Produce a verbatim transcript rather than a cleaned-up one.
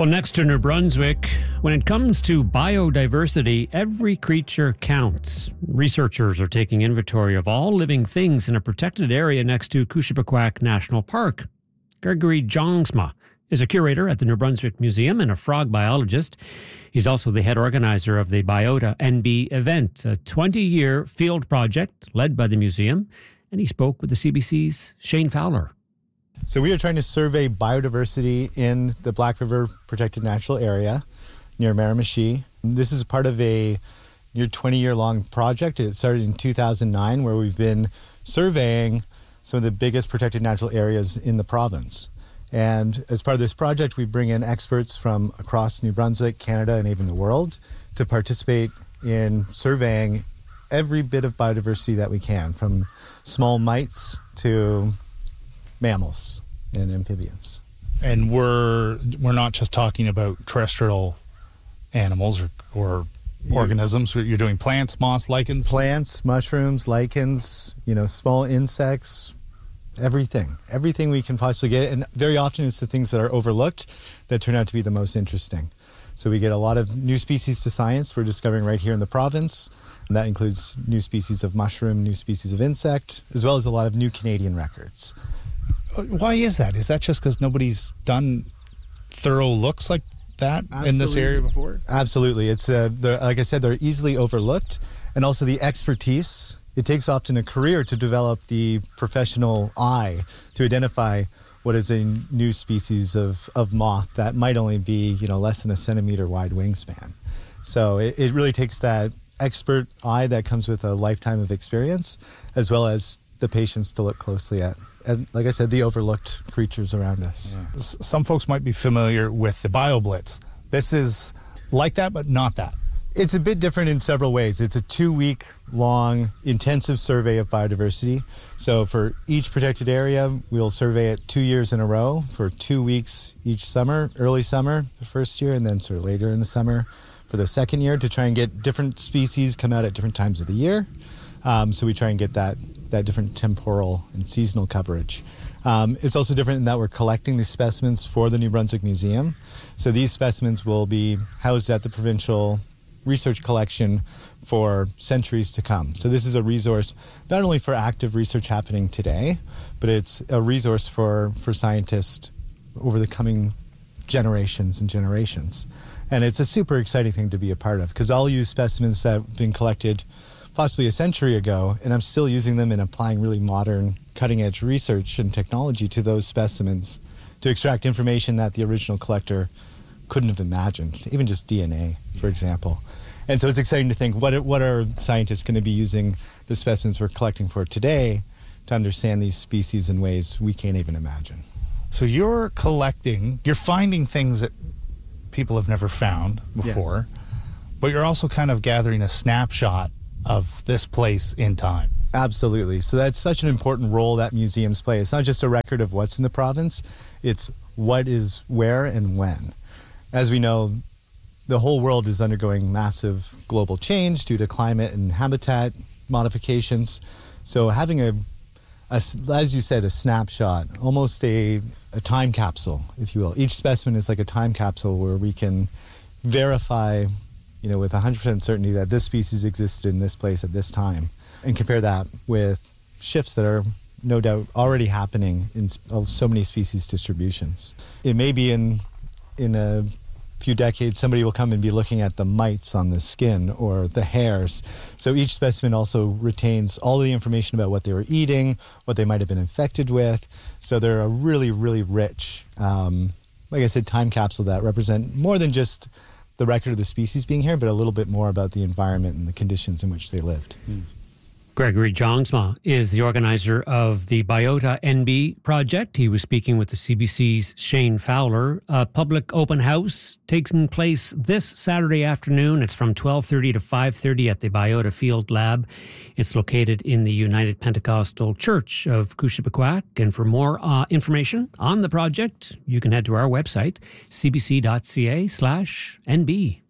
Well, next to New Brunswick, when it comes to biodiversity, every creature counts. Researchers are taking inventory of all living things in a protected area next to Kushabikwak National Park. Gregory Jongsma is a curator at the New Brunswick Museum and a frog biologist. He's also the head organizer of the Biota N B event, a twenty-year field project led by the museum, and he spoke with the C B C's Shane Fowler. So we are trying to survey biodiversity in the Black River Protected Natural Area near Miramichi. This is part of a near twenty-year-long project. It started in two thousand nine, where we've been surveying some of the biggest protected natural areas in the province. And as part of this project, we bring in experts from across New Brunswick, Canada, and even the world to participate in surveying every bit of biodiversity that we can, from small mites to mammals and amphibians. And we're we're not just talking about terrestrial animals or, or organisms. You're doing plants, moss, lichens? Plants, mushrooms, lichens, you know, small insects, everything. Everything we can possibly get. And very often it's the things that are overlooked that turn out to be the most interesting. So we get a lot of new species to science we're discovering right here in the province. And that includes new species of mushroom, new species of insect, as well as a lot of new Canadian records. Why is that? Is that just because nobody's done thorough looks like that Absolutely. in this area before? Absolutely. It's uh, like I said, they're easily overlooked. And also the expertise. It takes often a career to develop the professional eye to identify what is a new species of, of moth that might only be, you know, less than a centimeter wide wingspan. So it, it really takes that expert eye that comes with a lifetime of experience, as well as the patience to look closely at. And like I said, the overlooked creatures around us. Yeah. Some folks might be familiar with the BioBlitz. This is like that, but not that. It's a bit different in several ways. It's a two-week long intensive survey of biodiversity. So for each protected area, we'll survey it two years in a row for two weeks each summer, early summer the first year, and then sort of later in the summer for the second year, to try and get different species come out at different times of the year. Um, so we try and get that that different temporal and seasonal coverage. Um, it's also different in that we're collecting these specimens for the New Brunswick Museum. So these specimens will be housed at the provincial research collection for centuries to come. So this is a resource not only for active research happening today, but it's a resource for, for scientists over the coming generations and generations. And it's a super exciting thing to be a part of, because I'll use specimens that have been collected possibly a century ago, and I'm still using them and applying really modern, cutting-edge research and technology to those specimens to extract information that the original collector couldn't have imagined, even just D N A, for example. And so it's exciting to think, what are, what are scientists going to be using the specimens we're collecting for today to understand these species in ways we can't even imagine. So you're collecting, you're finding things that people have never found before, yes. But you're also kind of gathering a snapshot of this place in time. Absolutely. So that's such an important role that museums play. It's not just a record of what's in the province, it's what is where and when. As we know, the whole world is undergoing massive global change due to climate and habitat modifications. So having a, a as you said, a snapshot, almost a, a time capsule, if you will. Each specimen is like a time capsule where we can verify, you know, with one hundred percent certainty that this species existed in this place at this time, and compare that with shifts that are no doubt already happening in so many species distributions. It may be in in a few decades somebody will come and be looking at the mites on the skin or the hairs. So each specimen also retains all the information about what they were eating, what they might have been infected with. So they're a really, really rich, um, like I said, time capsule that represent more than just the record of the species being here, but a little bit more about the environment and the conditions in which they lived. Mm. Gregory Jongsma is the organizer of the Biota N B project. He was speaking with the C B C's Shane Fowler. A public open house taking place this Saturday afternoon. It's from twelve thirty to five thirty at the Biota Field Lab. It's located in the United Pentecostal Church of Kushabikwak. And for more uh, information on the project, you can head to our website, c b c dot c a slash n b.